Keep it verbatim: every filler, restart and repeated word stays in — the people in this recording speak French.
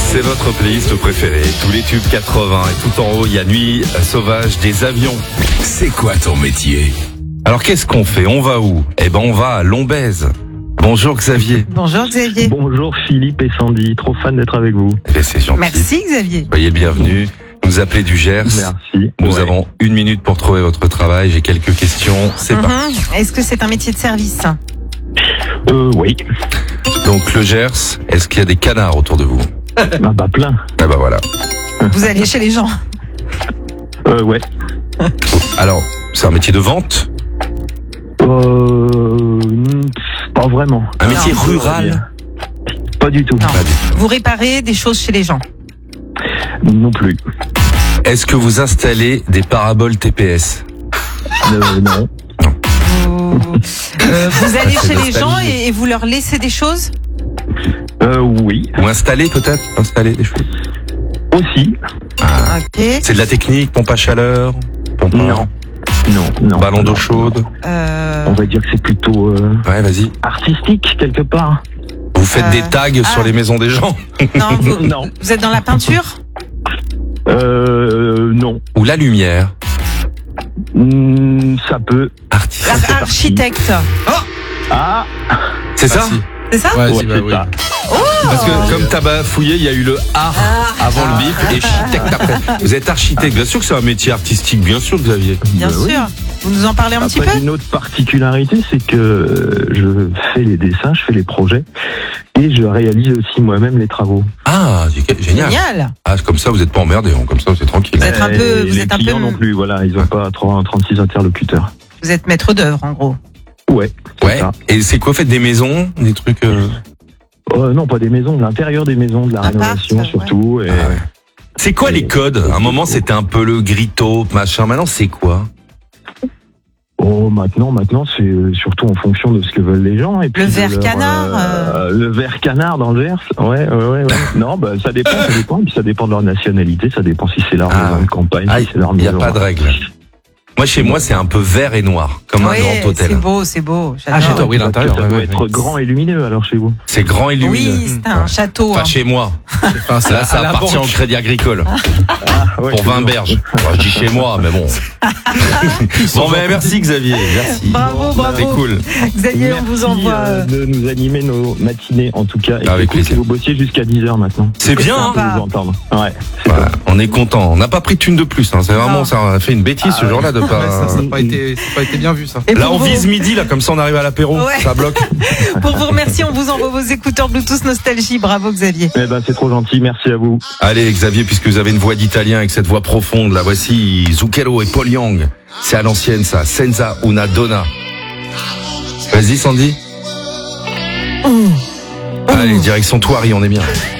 C'est votre playlist préférée. Tous les tubes quatre-vingts et tout en haut, il y a Nuit sauvage des avions. C'est quoi ton métier? Alors qu'est-ce qu'on fait? On va où? Eh ben on va à Lombèze. Bonjour Xavier. Bonjour Xavier. Bonjour Philippe et Sandy, trop fan d'être avec vous. Eh c'est gentil. Merci Xavier. Soyez le bienvenu. Vous appelez du Gers. Merci. Nous Ouais. avons une minute pour trouver votre travail. J'ai quelques questions. C'est Mhm. parti. Est-ce que c'est un métier de service? Euh, oui. Donc le Gers, est-ce qu'il y a des canards autour de vous? Ah bah plein. Ah bah voilà. Vous allez chez les gens? Euh, ouais. Alors, c'est un métier de vente? Euh, pas vraiment. Un métier Non. rural? Pas du tout. Non. Pas du tout. Vous réparez des choses chez les gens? Non plus. Est-ce que vous installez des paraboles T P S? Euh, non. Vous, euh, vous allez C'est chez les nostalgie. gens et, et vous leur laissez des choses? Euh, oui. Ou installer peut-être? Installer des choses? Aussi. Ok. C'est de la technique, pompe à chaleur? Pompe à- Non. Non, non. Ballon d'eau Non. chaude? Euh, On va dire que c'est plutôt euh, Ouais, vas-y. artistique quelque part. Vous faites Euh, des tags ah. sur les maisons des gens? non, vous, Non. vous êtes dans la peinture? Euh, non. Ou la lumière? Hmm, ça peut. Artiste. Ar- Architecte. Ah. C'est ça? si. C'est ça? Ouais, Ouais, si, bah c'est oui. ça. Parce que comme t'as bafouillé, il y a eu le art avant le bip et architecte après. Vous êtes architecte, bien sûr que c'est un métier artistique, bien sûr Xavier. Bien Bah oui. sûr. Vous nous en parlez un petit Après, peu? une autre particularité, c'est que euh, je fais les dessins, je fais les projets et je réalise aussi moi-même les travaux. Ah, c'est génial. Génial. Ah, comme ça vous êtes pas emmerdé, hein, comme ça c'est tranquille. Vous êtes un Et peu- vous les êtes un peu- clients non plus, voilà, ils ont pas trente-six interlocuteurs. Vous êtes maître d'œuvre en gros. Ouais. c'est Ouais. ça. Et c'est quoi, faites des maisons, des trucs euh... Euh, non, pas des maisons, de l'intérieur des maisons, de la Appart, rénovation ouais. surtout. Et... Ah ouais. C'est quoi les codes? À un moment c'était un peu le grito, machin. Maintenant c'est quoi? Oh, maintenant, maintenant, c'est euh, surtout en fonction de ce que veulent les gens. Et puis de verre leur, canard, euh, Le verre canard dans le Gers. Ouais, ouais, ouais. ouais. Non, bah ça dépend, ça dépend. Puis ça dépend de leur nationalité, ça dépend si c'est leur Ah. maison de campagne, Ah, si c'est leur il n'y a maison. pas de règle. Moi chez moi c'est un peu vert et noir, comme un Oui, grand hôtel. c'est beau, c'est beau. Ah, chez J'adore. toi, oui, l'intérieur. Ça ouais, doit ouais, être ouais. grand et lumineux alors chez vous. C'est grand et lumineux. Oui, c'est un château. Enfin hein. chez moi. Enfin, c'est Là à- ça à la appartient banque. au Crédit Agricole. Ah, ouais, Pour vingt toujours. berges. Bon, je dis chez moi, mais bon. Bon, mais merci Xavier, merci. Bravo, bravo. C'est cool. Xavier, on vous Merci, envoie. euh, de nous animer nos matinées en tout cas. Et Avec c'est cool plaisir. que vous bossiez jusqu'à dix heures maintenant. C'est bien, hein. sympa. De vous entendre. Ouais. c'est Voilà, top. on est content. On n'a pas pris de thune de plus. Hein. C'est vraiment, Non. ça a fait une bêtise ce jour-là de Ouais, ça pas. n'a pas été, ça a pas été bien vu, ça. Et Là, pour on vous- vise midi, là, comme ça, on arrive à l'apéro. Ouais. Ça bloque. Pour vous remercier, on vous envoie vos écouteurs Bluetooth Nostalgie. Bravo Xavier. Eh ben, c'est trop gentil. Merci à vous. Allez, Xavier, puisque vous avez une voix d'italien avec cette voix profonde, là, voici Zucchero et Paul Young. C'est à l'ancienne, ça. Senza una donna. Vas-y, Sandy. Allez, direction Thoiry, on est bien.